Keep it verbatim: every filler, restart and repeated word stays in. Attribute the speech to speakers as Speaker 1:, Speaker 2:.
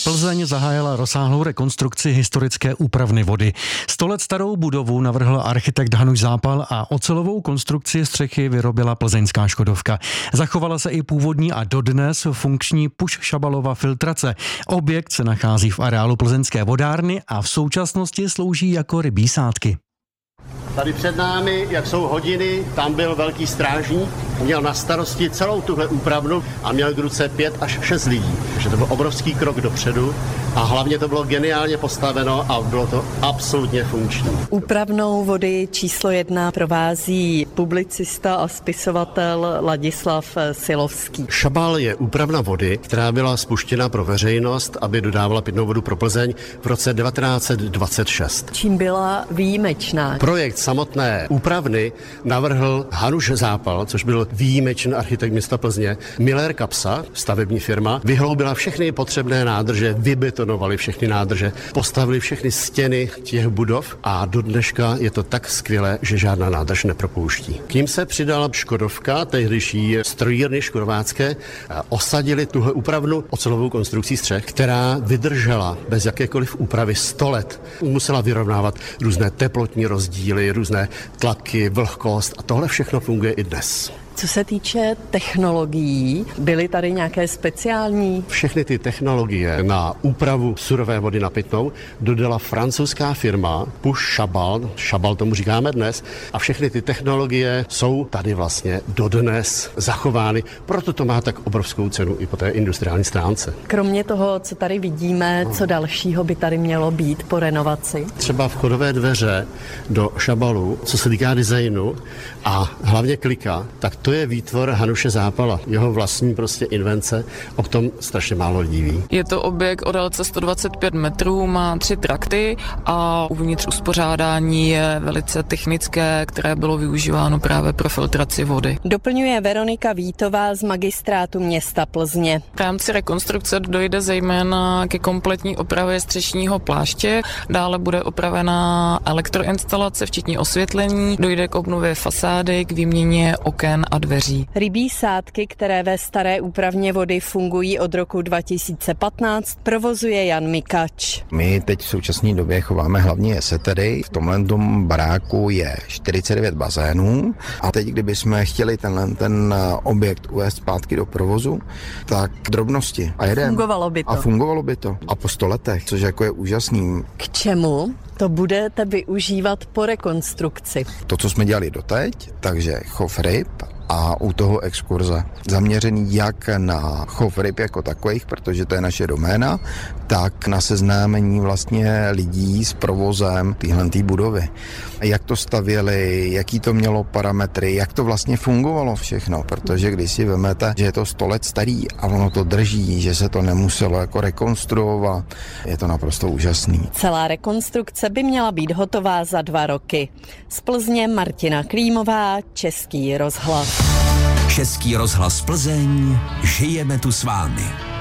Speaker 1: Plzeň zahájila rozsáhlou rekonstrukci historické úpravny vody. Sto let starou budovu navrhl architekt Hanuš Zápal a ocelovou konstrukci střechy vyrobila plzeňská Škodovka. Zachovala se i původní a dodnes funkční Puš-Šabalova filtrace. Objekt se nachází v areálu plzeňské vodárny a v současnosti slouží jako rybí sádky.
Speaker 2: Tady před námi, jak jsou hodiny, tam byl velký strážník, měl na starosti celou tuhle úpravnu a měl k ruce pět až šest lidí. Takže to byl obrovský krok dopředu a hlavně to bylo geniálně postaveno a bylo to absolutně funkční.
Speaker 3: Úpravnou vody číslo jedna provází publicista a spisovatel Ladislav Silovský.
Speaker 2: Šabal je úpravna vody, která byla spuštěna pro veřejnost, aby dodávala pitnou vodu pro Plzeň v roce devatenáct set dvacet šest.
Speaker 3: Čím byla výjimečná?
Speaker 2: Projekt samotné úpravny navrhl Hanuš Zápal, což byl výjimečný architekt města Plzně. Miller Kapsa, stavební firma, vyhloubila všechny potřebné nádrže, vybetonovali všechny nádrže, postavili všechny stěny těch budov a do dneška je to tak skvělé, že žádná nádrž nepropouští. K ním se přidala Škodovka, tehdejší strojírny škodovácké, osadili tuhle úpravnu ocelovou konstrukcí střech, která vydržela bez jakékoliv úpravy sto let. Musela vyrovnávat různé teplotní rozdíly, různé tlaky, vlhkost a tohle všechno funguje i dnes.
Speaker 3: Co se týče technologií, byly tady nějaké speciální?
Speaker 2: Všechny ty technologie na úpravu surové vody na pitnou dodala francouzská firma Puš-Šabal, Šabal tomu říkáme dnes, a všechny ty technologie jsou tady vlastně dodnes zachovány, proto to má tak obrovskou cenu i po té industriální stránce.
Speaker 3: Kromě toho, co tady vidíme, co dalšího by tady mělo být po renovaci?
Speaker 2: Třeba vchodové dveře do Šabalu, co se týká designu a hlavně klika, tak to je výtvor Hanuše Zápala, jeho vlastní prostě invence, o tom strašně málo lidí ví.
Speaker 4: Je to objekt o délce sto dvacet pět metrů, má tři trakty a uvnitř uspořádání je velice technické, které bylo využíváno právě pro filtraci vody.
Speaker 3: Doplňuje Veronika Vítová z magistrátu města Plzně.
Speaker 4: V rámci rekonstrukce dojde zejména ke kompletní opravě střešního pláště, dále bude opravena elektroinstalace, včetně osvětlení, dojde k obnově fasády, k výměně oken a dveří.
Speaker 3: Rybí sádky, které ve staré úpravně vody fungují od roku dva tisíce patnáct, provozuje Jan Mikač.
Speaker 5: My teď v současné době chováme hlavně jesetery. V tomhle tom baráku je čtyřicet devět bazénů a teď, kdybychom chtěli tenhle ten objekt uvést zpátky do provozu, tak drobnosti a jedem.
Speaker 3: Fungovalo by to.
Speaker 5: A fungovalo by to. A po sto letech, což jako je úžasný.
Speaker 3: K čemu to budete využívat po rekonstrukci?
Speaker 5: To, co jsme dělali doteď, takže chov ryb a u toho exkurze. Zaměřený jak na chov ryb jako takových, protože to je naše doména, tak na seznámení vlastně lidí s provozem téhle budovy. Jak to stavěli, jaký to mělo parametry, jak to vlastně fungovalo všechno, protože když si vezmete, že je to sto let starý a ono to drží, že se to nemuselo jako rekonstruovat, je to naprosto úžasný.
Speaker 3: Celá rekonstrukce by měla být hotová za dva roky. Z Plzně Martina Klímová, Český rozhlas.
Speaker 6: Český rozhlas Plzeň, žijeme tu s vámi.